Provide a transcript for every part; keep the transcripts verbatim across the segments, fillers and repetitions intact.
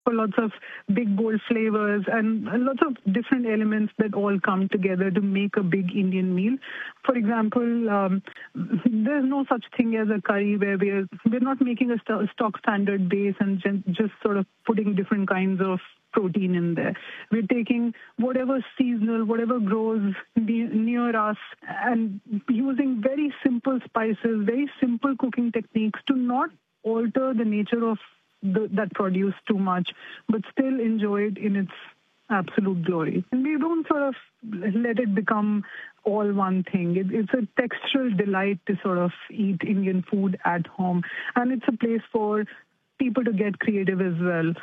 lots of big, bold flavors, and lots of different elements that all come together to make a big Indian meal. For example, um, there's no such thing as a curry where we're, we're not making a st- stock standard base and just sort of putting different kinds of protein in there. We're taking whatever seasonal, whatever grows ne- near us, and using very simple spices, very simple cooking techniques to not alter the nature of the, that produce too much, but still enjoy it in its absolute glory. And we don't sort of let it become all one thing. It, it's a textural delight to sort of eat Indian food at home. And it's a place for people to get creative as well.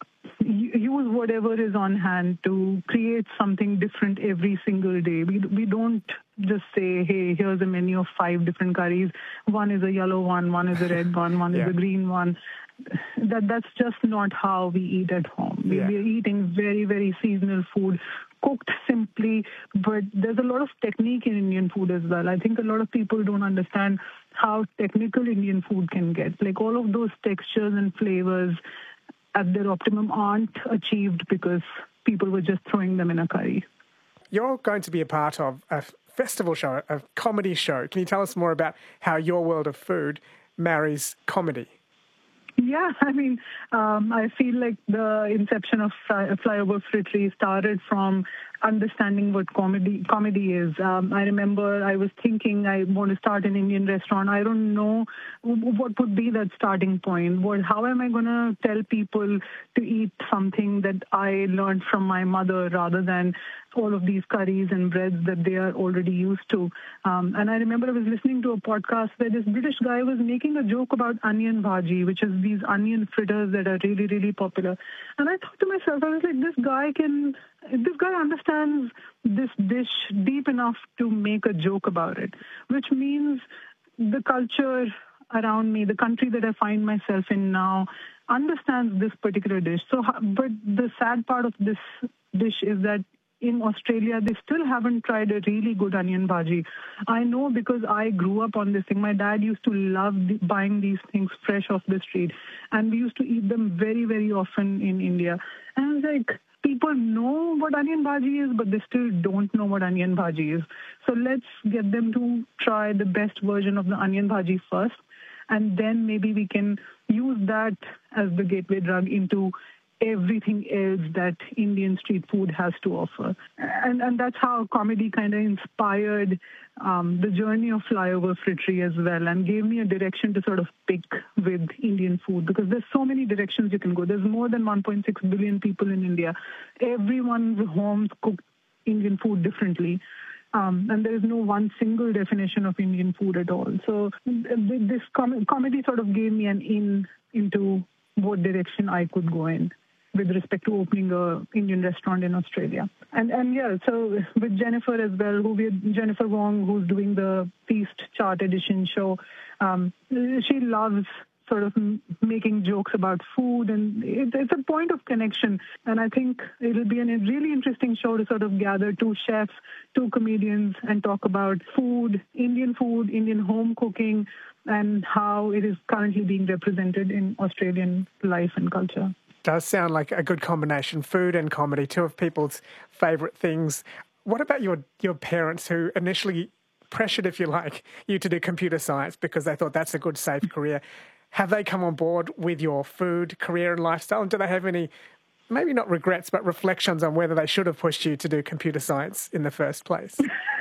Use whatever is on hand to create something different every single day. We we don't just say, hey, here's a menu of five different curries. One is a yellow one, one is a red one, one yeah. is a green one. That That's just not how we eat at home. We, yeah. We're eating very, very seasonal food, cooked simply, but there's a lot of technique in Indian food as well. I think a lot of people don't understand how technical Indian food can get. Like all of those textures and flavors at their optimum aren't achieved because people were just throwing them in a curry. You're going to be a part of a festival show, a comedy show. Can you tell us more about how your world of food marries comedy? Yeah, I mean, um, I feel like the inception of Fly- Flyover Frittery started from understanding what comedy comedy is. Um, I remember I was thinking I want to start an Indian restaurant. I don't know what would be that starting point. What, how am I going to tell people to eat something that I learned from my mother rather than all of these curries and breads that they are already used to. Um, and I remember I was listening to a podcast where this British guy was making a joke about onion bhaji, which is these onion fritters that are really, really popular. And I thought to myself, I was like, this guy can, this guy understands this dish deep enough to make a joke about it, which means the culture around me, the country that I find myself in now, understands this particular dish. So, but the sad part of this dish is that in Australia, they still haven't tried a really good onion bhaji. I know because I grew up on this thing. My dad used to love the, buying these things fresh off the street. And we used to eat them very, very often in India. And I was like, people know what onion bhaji is, but they still don't know what onion bhaji is. So let's get them to try the best version of the onion bhaji first. And then maybe we can use that as the gateway drug into everything else that Indian street food has to offer. And and that's how comedy kind of inspired um, the journey of Flyover Frittery as well, and gave me a direction to sort of pick with Indian food, because there's so many directions you can go. There's more than one point six billion people in India. Everyone's homes cook Indian food differently. Um, and there is no one single definition of Indian food at all. So this com- comedy sort of gave me an in into what direction I could go in with respect to opening a Indian restaurant in Australia. And and yeah, so with Jennifer as well, who we Jennifer Wong, who's doing the Feast Chart Edition show, um, she loves sort of making jokes about food, and it, it's a point of connection. And I think it'll be a really interesting show to sort of gather two chefs, two comedians, and talk about food, Indian food, Indian home cooking, and how it is currently being represented in Australian life and culture. Does sound like a good combination, food and comedy, two of people's favourite things. What about your your parents, who initially pressured, if you like, you to do computer science because they thought that's a good, safe career? Have they come on board with your food, career and lifestyle? And do they have any, maybe not regrets, but reflections on whether they should have pushed you to do computer science in the first place?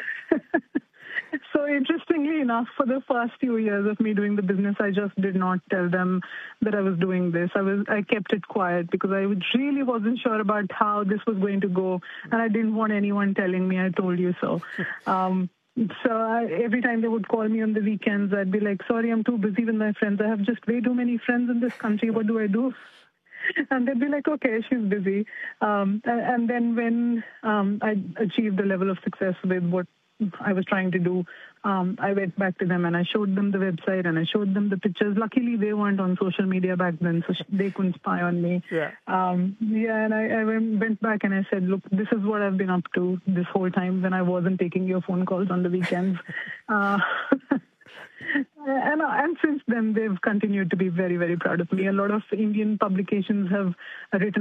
So interestingly enough, for the first few years of me doing the business, I just did not tell them that I was doing this. I was I kept it quiet because I really wasn't sure about how this was going to go, and I didn't want anyone telling me I told you so. Um, so I, every time they would call me on the weekends, I'd be like, sorry, I'm too busy with my friends. I have just way too many friends in this country. What do I do? And they'd be like, okay, she's busy. Um, and then when um, I achieved a level of success with what I was trying to do, um, I went back to them and I showed them the website and I showed them the pictures. Luckily, they weren't on social media back then, so they couldn't spy on me. Yeah. Um, yeah, and I, I went back and I said, look, this is what I've been up to this whole time when I wasn't taking your phone calls on the weekends. uh, And, and since then, they've continued to be very, very proud of me. A lot of Indian publications have written